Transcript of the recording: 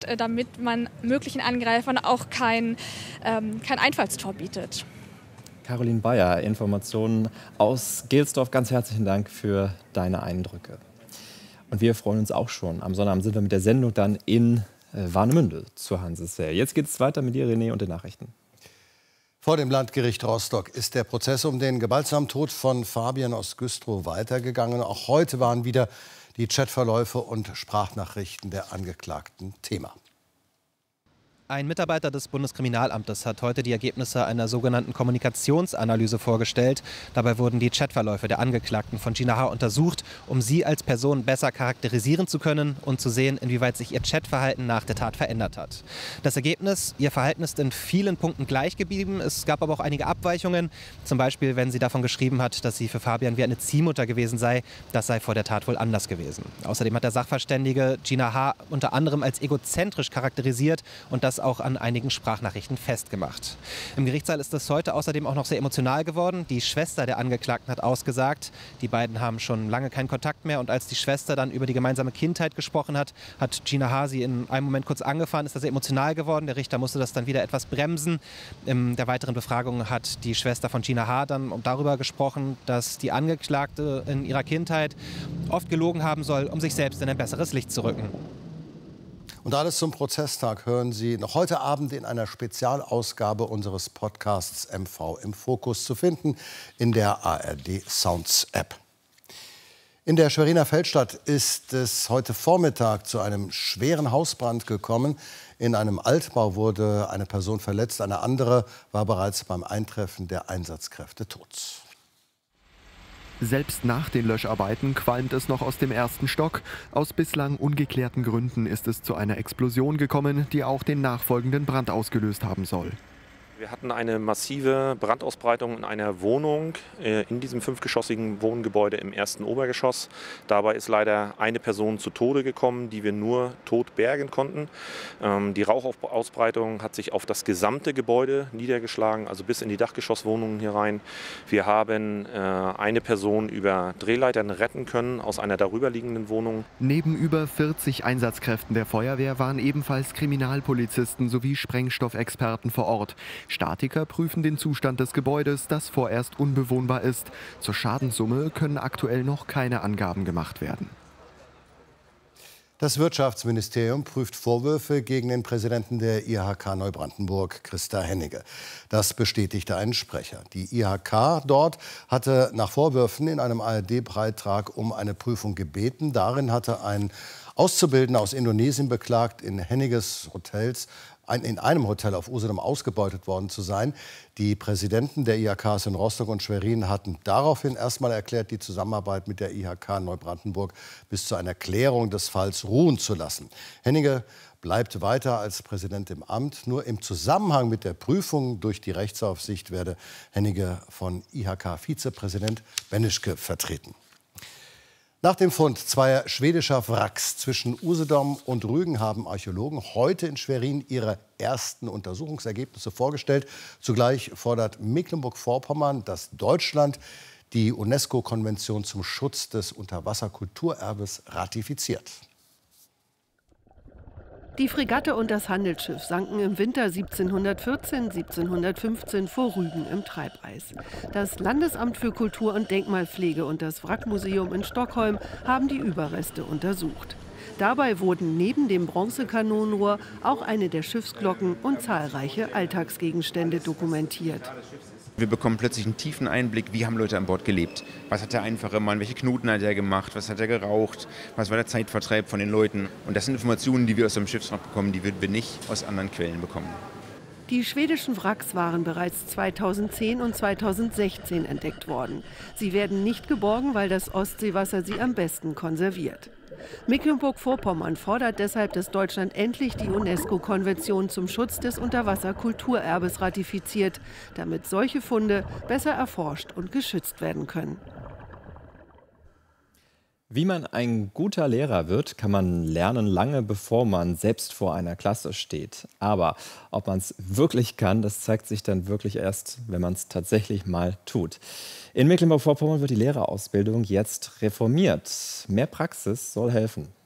damit man möglichen Angreifern auch kein Einfallstor bietet. Caroline Bayer, Informationen aus Gelsdorf. Ganz herzlichen Dank für deine Eindrücke. Und wir freuen uns auch schon. Am Sonnabend sind wir mit der Sendung dann in Warnemünde zur Hansesee. Jetzt geht es weiter mit dir, René, und den Nachrichten. Vor dem Landgericht Rostock ist der Prozess um den gewaltsamen Tod von Fabian aus Güstrow weitergegangen. Auch heute waren wieder die Chatverläufe und Sprachnachrichten der Angeklagten Thema. Ein Mitarbeiter des Bundeskriminalamtes hat heute die Ergebnisse einer sogenannten Kommunikationsanalyse vorgestellt. Dabei wurden die Chatverläufe der Angeklagten von Gina H. untersucht, um sie als Person besser charakterisieren zu können und zu sehen, inwieweit sich ihr Chatverhalten nach der Tat verändert hat. Das Ergebnis: Ihr Verhalten ist in vielen Punkten gleich geblieben. Es gab aber auch einige Abweichungen. Zum Beispiel, wenn sie davon geschrieben hat, dass sie für Fabian wie eine Ziehmutter gewesen sei. Das sei vor der Tat wohl anders gewesen. Außerdem hat der Sachverständige Gina H. unter anderem als egozentrisch charakterisiert und das auch an einigen Sprachnachrichten festgemacht. Im Gerichtssaal ist es heute außerdem auch noch sehr emotional geworden. Die Schwester der Angeklagten hat ausgesagt, die beiden haben schon lange keinen Kontakt mehr, und als die Schwester dann über die gemeinsame Kindheit gesprochen hat, hat Gina H. sie in einem Moment kurz angefahren, ist da sehr emotional geworden. Der Richter musste das dann wieder etwas bremsen. In der weiteren Befragung hat die Schwester von Gina H. dann darüber gesprochen, dass die Angeklagte in ihrer Kindheit oft gelogen haben soll, um sich selbst in ein besseres Licht zu rücken. Und alles zum Prozesstag hören Sie noch heute Abend in einer Spezialausgabe unseres Podcasts MV im Fokus, zu finden in der ARD Sounds App. In der Schweriner Feldstadt ist es heute Vormittag zu einem schweren Hausbrand gekommen. In einem Altbau wurde eine Person verletzt, eine andere war bereits beim Eintreffen der Einsatzkräfte tot. Selbst nach den Löscharbeiten qualmt es noch aus dem ersten Stock. Aus bislang ungeklärten Gründen ist es zu einer Explosion gekommen, die auch den nachfolgenden Brand ausgelöst haben soll. Wir hatten eine massive Brandausbreitung in einer Wohnung in diesem 5-geschossigen Wohngebäude im ersten Obergeschoss. Dabei ist leider eine Person zu Tode gekommen, die wir nur tot bergen konnten. Die Rauchausbreitung hat sich auf das gesamte Gebäude niedergeschlagen, also bis in die Dachgeschosswohnungen hier rein. Wir haben eine Person über Drehleitern retten können aus einer darüberliegenden Wohnung. Neben über 40 Einsatzkräften der Feuerwehr waren ebenfalls Kriminalpolizisten sowie Sprengstoffexperten vor Ort. Statiker prüfen den Zustand des Gebäudes, das vorerst unbewohnbar ist. Zur Schadenssumme können aktuell noch keine Angaben gemacht werden. Das Wirtschaftsministerium prüft Vorwürfe gegen den Präsidenten der IHK Neubrandenburg, Christa Henniger. Das bestätigte ein Sprecher. Die IHK dort hatte nach Vorwürfen in einem ARD-Beitrag um eine Prüfung gebeten. Darin hatte ein Auszubildender aus Indonesien beklagt, in einem Hotel auf Usedom ausgebeutet worden zu sein. Die Präsidenten der IHKs in Rostock und Schwerin hatten daraufhin erstmal erklärt, die Zusammenarbeit mit der IHK Neubrandenburg bis zu einer Klärung des Falls ruhen zu lassen. Henniger bleibt weiter als Präsident im Amt. Nur im Zusammenhang mit der Prüfung durch die Rechtsaufsicht werde Henniger von IHK-Vizepräsident Benischke vertreten. Nach dem Fund zweier schwedischer Wracks zwischen Usedom und Rügen haben Archäologen heute in Schwerin ihre ersten Untersuchungsergebnisse vorgestellt. Zugleich fordert Mecklenburg-Vorpommern, dass Deutschland die UNESCO-Konvention zum Schutz des Unterwasserkulturerbes ratifiziert. Die Fregatte und das Handelsschiff sanken im Winter 1714/1715 vor Rügen im Treibeis. Das Landesamt für Kultur und Denkmalpflege und das Wrackmuseum in Stockholm haben die Überreste untersucht. Dabei wurden neben dem Bronzekanonenrohr auch eine der Schiffsglocken und zahlreiche Alltagsgegenstände dokumentiert. Wir bekommen plötzlich einen tiefen Einblick, wie haben Leute an Bord gelebt. Was hat der einfache Mann, welche Knuten hat er gemacht, was hat er geraucht, was war der Zeitvertreib von den Leuten. Und das sind Informationen, die wir aus dem Schiffswrack bekommen, die würden wir nicht aus anderen Quellen bekommen. Die schwedischen Wracks waren bereits 2010 und 2016 entdeckt worden. Sie werden nicht geborgen, weil das Ostseewasser sie am besten konserviert. Mecklenburg-Vorpommern fordert deshalb, dass Deutschland endlich die UNESCO-Konvention zum Schutz des Unterwasserkulturerbes ratifiziert, damit solche Funde besser erforscht und geschützt werden können. Wie man ein guter Lehrer wird, kann man lernen, lange bevor man selbst vor einer Klasse steht. Aber ob man es wirklich kann, das zeigt sich dann wirklich erst, wenn man es tatsächlich mal tut. In Mecklenburg-Vorpommern wird die Lehrerausbildung jetzt reformiert. Mehr Praxis soll helfen.